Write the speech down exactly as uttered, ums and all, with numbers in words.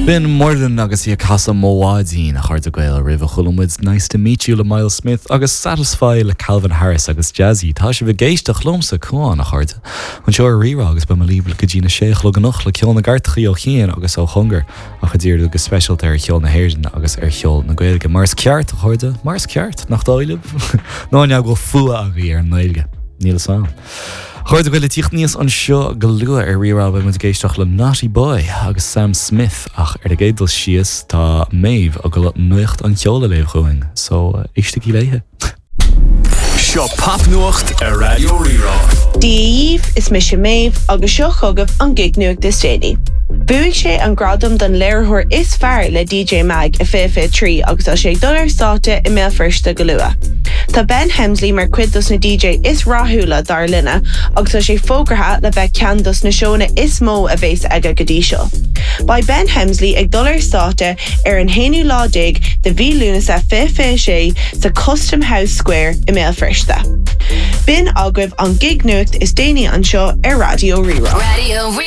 Bin Mordan agus i casa móádín a chuirde gael rih chulumid nice to meet you le Miles Smith agus Satisfy le Calvin Harris agus Jazzy tá sé bh géisteach lomsa chuáin a chuirde. An seo ríra agus ba líbla go dtína séch le ganoch le ceol na gartachaí ó chéan agus ó chungar a chudíir agus specialt ar cheol na héirden agus ar cheol na gaeilge mars ceart a chuirde mars ceart nach dáileh ná ne go fua a bhí ar an nailge níl sam. Chuirde goile tíocht níos an seo go lua ar rirába mu géisteach le Naughty Boy agus Sam Smith ach ar a gédal sios tá Maeve a go nuocht an ceola léh chuing, so iste í léthe. Seo papnuacht ar Radio Rirá. Díomh is mis Maeve agus seo chugah an gig nuach de Stady. Buigh sé an gradam don léirthóir is fearr le D J Mag a fé fé trí agus a sé dul ar státe i mé firsta go lua. Tá Ben Hemsley mar cuidas na D J is ráthúla dar linne agus a sé fógartha le bheith ceandas na seóna is mó a bhés aige go dtí seo. Ba Ben Hemsley ag dul ar státe ar an héanú ládig de bhí lúnas a fé fé sé sa Custom House Square i mé firsta. Bin agribh an gig nuacht is déine an seo ar Radio Rirá. Radio Rirá.